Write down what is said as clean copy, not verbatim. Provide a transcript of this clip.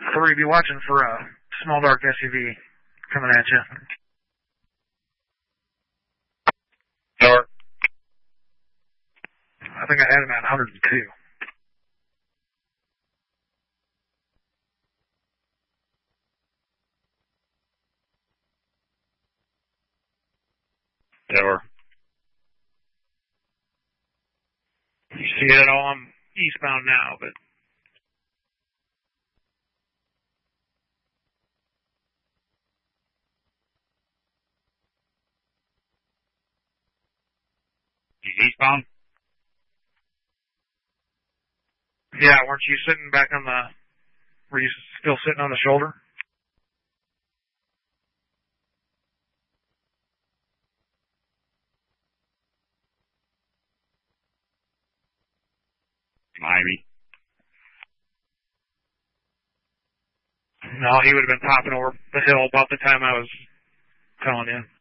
3, be watching for a small dark SUV coming at you. Dark. I think I had him at 102. Tower. You see it all? I'm eastbound now, but... Eastbound? Yeah, weren't you sitting back on the... Were you still sitting on the shoulder? Maybe. No, he would have been popping over the hill about the time I was calling in.